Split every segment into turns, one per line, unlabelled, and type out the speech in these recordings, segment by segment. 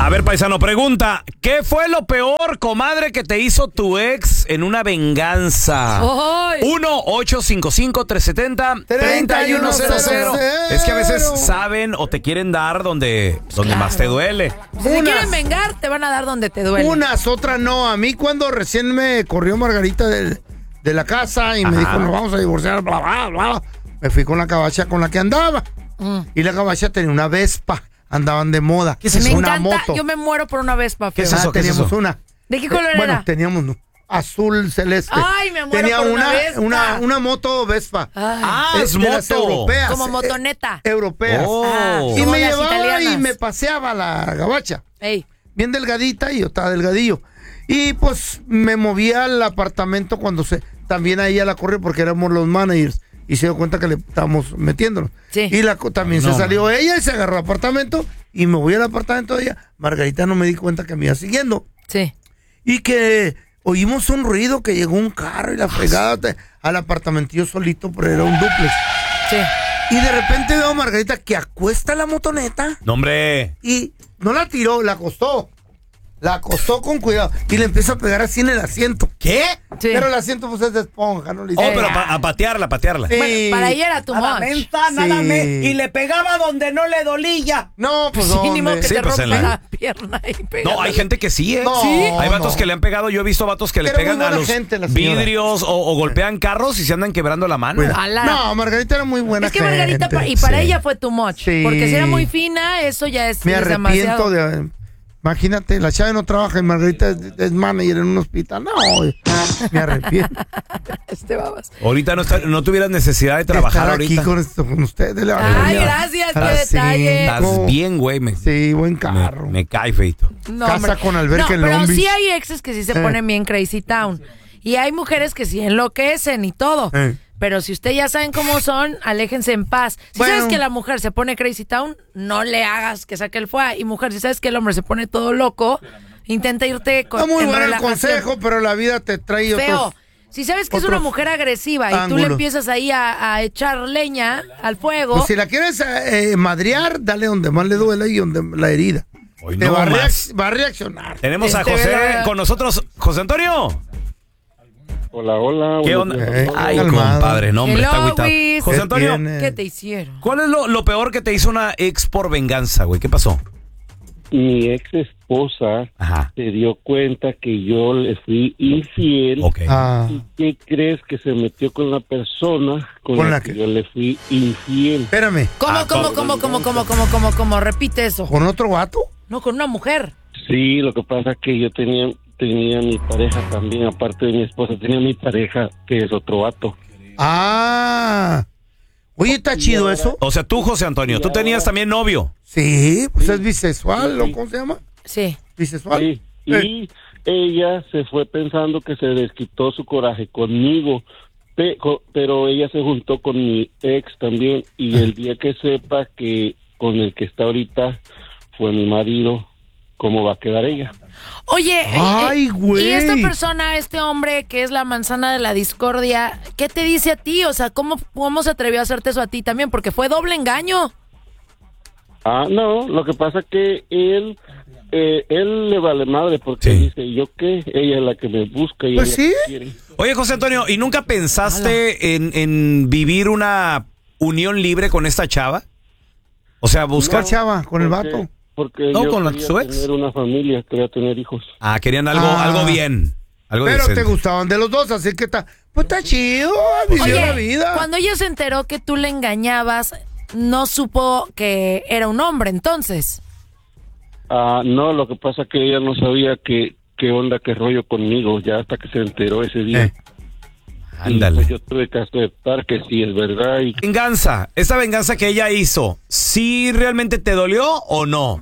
A ver, paisano, pregunta, ¿qué fue lo peor, comadre, que te hizo tu ex en una venganza? 1-855-370-3100. Es que a veces saben o te quieren dar donde más te duele.
Si te quieren vengar, te van a dar donde te duele.
Unas, otras no. A mí cuando recién me corrió Margarita de la casa y me dijo, nos vamos a divorciar, bla, bla, bla, me fui con la cabacha con la que andaba. Y la cabacha tenía una Vespa. Andaban de moda.
¿Qué es eso? Me
una
encanta,
moto.
yo me muero por una Vespa.
¿Qué es eso?
Teníamos una.
¿De qué color
Bueno,
era?
teníamos azul celeste.
Ay, me muero
Tenía
por una Vespa.
una moto Vespa.
Es
de las
moto.
europeas.
Como motoneta.
Europeas. Y
como
me
las
llevaba
italianas.
y me paseaba la gabacha.
Ey.
Bien delgadita y yo estaba delgadillo. Y pues me movía al apartamento cuando también a ella la corrió porque éramos los managers. Y se dio cuenta que le estábamos metiéndonos.
Sí.
Y también se salió ella y se agarró al apartamento. Y me voy al apartamento de ella. Margarita no me di cuenta que me iba siguiendo.
Sí.
Y que oímos un ruido, que llegó un carro y la fregada al apartamentillo solito, pero era un dúplex.
Sí.
Y de repente veo a Margarita que acuesta la motoneta.
No, hombre.
Y no la tiró, la acostó. La acostó con cuidado. Y le empieza a pegar así en el asiento.
¿Qué?
Sí.
Pero el asiento pues es de esponja, ¿no? Le
Oh,
dice,
pero a patearla.
Sí.
Bueno, para ella era tu much.
Sí.
Y le pegaba donde no le dolía.
No, pues
Sí, ni modo
¿dónde?
que
Sí,
te
pues,
rompa
en la-
la pierna y pega.
No, hay gente que sí, ¿eh?
No,
Sí. Hay vatos
no.
que le han pegado. Yo he visto vatos que le
Pero
pegan
muy
a
buena
los
gente, la señora.
vidrios o golpean carros y se andan quebrando la mano.
Ala.
No, Margarita era muy buena
Es que
gente.
Margarita, y para
Sí.
ella fue too much.
Sí.
Porque si era muy fina, eso ya es
Me
es
arrepiento
demasiado.
de... Imagínate, la chava no trabaja y Margarita es manager en un hospital. No, me arrepiento.
Babas.
Ahorita no tuvieras necesidad de trabajar
estar aquí
ahorita.
con ustedes.
Ay, gracias, qué detalle.
Estás bien, güey.
Sí, buen carro.
Me cae, feito.
No,
Casa
hombre.
con alberca en
pero
Long
sí
Beach.
hay exes que sí se ponen bien crazy town. Y hay mujeres que sí enloquecen y todo. Pero si ustedes ya saben cómo son, aléjense en paz. Si
Bueno.
sabes que la mujer se pone crazy town, no le hagas que saque el fuá. Y mujer, si sabes que el hombre se pone todo loco, intenta irte con
Está muy
en
bueno el
relajación.
consejo, pero la vida te trae
Feo.
otros...
Si sabes que es una
otros
mujer agresiva y tú le
ángulos.
empiezas ahí a echar leña al fuego.
Pues si la quieres madrear, dale donde más le duele y donde la herida.
Hoy
Te
no
va a
más.
reaccionar.
Tenemos a
Este,
José
¿verdad?
con nosotros. José Antonio.
Hola.
¿Qué
buenos
onda?
días.
Ay,
calmado.
compadre, no, hombre,
Hello,
está agüitado.
Luis.
José
¿Qué
Antonio,
tiene?
¿Qué te hicieron?
¿cuál es lo peor que te hizo una ex por venganza, güey? ¿Qué pasó?
Mi ex esposa
Ajá.
se dio cuenta que yo le fui infiel.
Ok.
¿Y qué crees que se metió con la persona con la que yo le fui infiel?
Espérame,
¿Cómo? Repite eso.
¿con otro vato?
No, con una mujer.
Sí, lo que pasa es que yo tenía mi pareja también, aparte de mi esposa, tenía mi pareja que es otro vato.
Ah. Oye, ¿está chido eso?
O sea, tú, José Antonio, tú tenías también novio.
Sí, pues es bisexual, ¿o cómo se llama?
Sí.
Bisexual.
Sí, y ella se fue pensando que se desquitó su coraje conmigo, pero ella se juntó con mi ex también, y el día que sepa que con el que está ahorita fue mi marido, ¿cómo va a quedar ella?
Oye,
Ay, güey.
y esta persona, este hombre que es la manzana de la discordia, ¿qué te dice a ti? O sea, ¿cómo se atrevió a hacerte eso a ti también? Porque fue doble engaño.
No, lo que pasa es que él le vale madre porque
Sí.
dice, ¿yo qué? Ella es la que me busca y
Pues
ella
sí.
me quiere.
Oye, José Antonio, ¿y nunca pensaste en vivir una unión libre con esta chava? O sea, buscar...
¿Cuál chava? ¿Con el
Porque-
vato?
Porque
No,
yo
con
quería
su ex.
tener una familia, quería tener hijos.
Ah, querían algo bien. Algo
Pero
decente.
te gustaban de los dos, así que pues está chido, vivió la vida.
cuando ella se enteró que tú le engañabas, no supo que era un hombre, entonces.
No, lo que pasa es que ella no sabía qué onda, qué rollo conmigo, ya hasta que se enteró ese día. Y
Ándale.
pues yo tuve que aceptar que sí, es verdad. Y
Venganza, esta venganza que ella hizo, ¿sí realmente te dolió o no?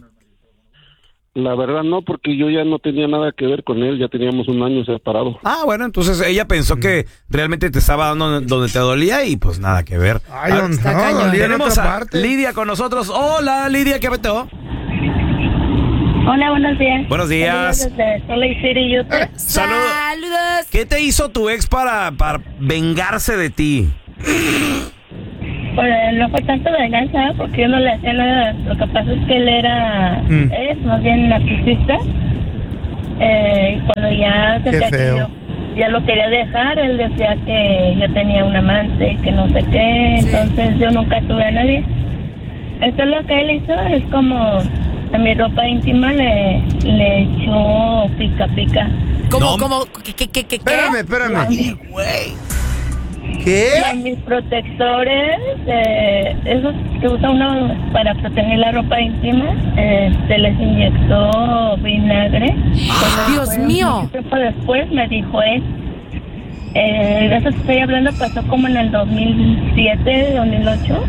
la verdad no, porque yo ya no tenía nada que ver con él, ya teníamos un año separados.
Ah, bueno, entonces ella pensó que realmente te estaba dando donde te dolía y pues nada que ver.
Ay,
A ver,
no,
está cañón.
dolía en
tenemos
otra
a
parte.
Lidia con nosotros. Hola, Lidia, ¿qué peteo?
Hola, buenos días.
Buenos días.
Saludos desde Salt Lake City, Utah.
Saludos.
¿Qué te hizo tu ex para vengarse de ti?
Pues no fue tanto venganza, porque yo no le hacía nada. Lo que pasa es que él es más bien narcisista. Cuando ya
Qué
sentía que
feo.
yo ya lo quería dejar, él decía que yo tenía un amante, que no sé qué,
Sí.
entonces yo nunca tuve a nadie. Esto lo que él hizo es como a mi ropa íntima le echó pica pica.
¿Cómo,
No.
cómo, qué?
Espérame.
Y
¿Qué?
a mis protectores, esos que usa uno para proteger la ropa íntima, se les inyectó vinagre.
Dios
Bueno,
mío.
mucho tiempo después me dijo él. De eso que estoy hablando pasó como en el 2007, 2008.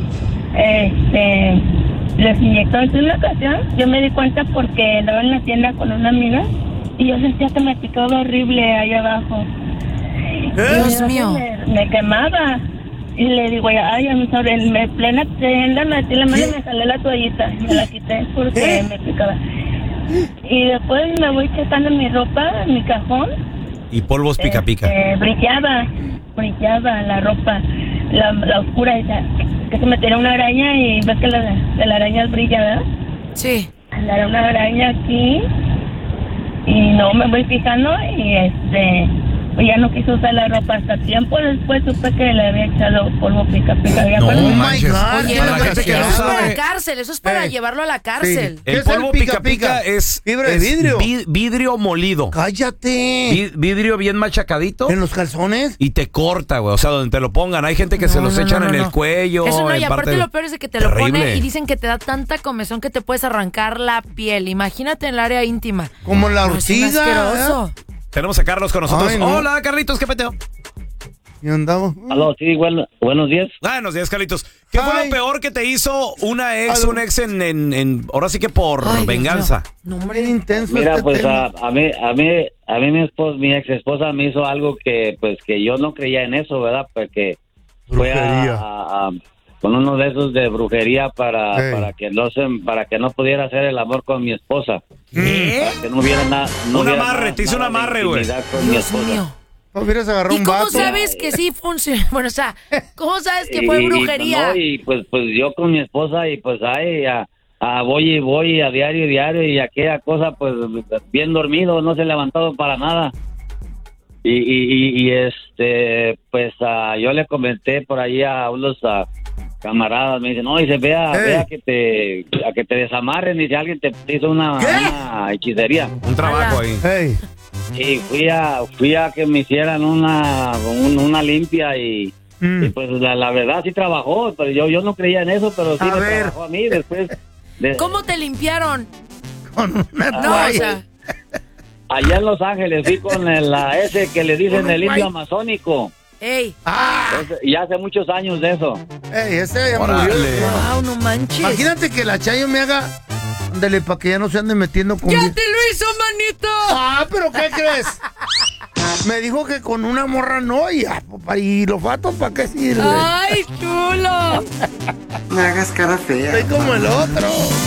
Les inyectó en una ocasión. Yo me di cuenta porque andaba en la tienda con una amiga y yo sentía que me picaba horrible ahí abajo.
Dios
Y
mío.
me quemaba. Y le digo, ay, en plena tienda me metí la mano y me jalé la toallita. Me la quité porque me picaba. Y después me voy checando mi ropa, en mi cajón.
Y polvos pica pica.
Brillaba la ropa, la oscura esa. Que se metiera una araña y ves que la araña brilla, ¿verdad?
Sí.
Era una araña aquí. Y no me voy fijando y ya no quiso usar la ropa. Hasta tiempo después supe que le había echado polvo pica pica. ¿Ya
No
cuando-
manches.
God.
Oye,
Para la
pero
gente que
eso
no
es para
sabe,
la cárcel, eso es para llevarlo a la cárcel.
¿Qué
el
es el
polvo
pica
pica pica
pica?
es
Fibra de
es
vidrio.
vidrio molido.
Cállate.
Vidrio bien machacadito.
¿En los calzones?
Y te corta, güey. O sea, donde te lo pongan. Hay gente que se los echan en el cuello.
Eso no, y
en
aparte
parte-
lo peor es que te lo
Terrible.
pone y dicen que te da tanta comezón que te puedes arrancar la piel. Imagínate en el área íntima.
Como la
No, es un
ortiga.
asqueroso.
Tenemos a Carlos con nosotros.
Ay, no.
Hola, Carlitos, ¿qué peteo?
Y andamos.
Aló, sí, buenos días.
Buenos días, Carlitos. ¿Qué fue
Ay.
lo peor que te hizo una ex,
Aló.
un ex en ahora sí que por
Ay, Dios
venganza?
mío. No,
Bien
hombre.
intenso
Mira,
este
pues
tema.
a mí mi ex esposa me hizo algo que yo no creía en eso, ¿verdad? Porque fue
Brujería.
con uno de esos de brujería
Ey.
para que no pudiera hacer el amor con mi esposa.
¿Qué?
Que no hubiera nada. No
Un
hubiera
amarre,
nada-
te hizo un
nada de
amarre, güey.
intimidad con mi
Dios
esposa.
mío.
No hubieras agarrado
¿Y
un
cómo
vato.
sabes que sí funciona? Bueno, o sea, ¿cómo sabes que fue brujería?
Y pues yo con mi esposa y pues ahí voy a diario y aquella cosa pues bien dormido, no se ha levantado para nada. Y pues yo le comenté por ahí a unos camaradas, me dicen, no, dice, ve a que te desamarren, dice, alguien te hizo una hechicería.
Un trabajo ahí.
Ey.
Y fui a que me hicieran una limpia y pues la verdad sí trabajó, pero yo no creía en eso, pero sí
A
me
ver.
trabajó a mí después.
¿Cómo te limpiaron?
Con una
No, o
toalla.
sea,
Allá en Los Ángeles fui con la ese que le dicen el indio amazónico.
ey,
Y hace muchos años de eso.
Ey, ese ya
Órale.
murió.
wow, no manches.
Imagínate que la Chayo me haga. Ándale, para que ya no se ande metiendo con.
¡Ya te lo hizo, manito!
Ah, pero ¿qué crees? Me dijo que con una morra no, y los vatos, ¿para qué sirven?
¡Ay, chulo!
No hagas cara fea.
Soy como el otro.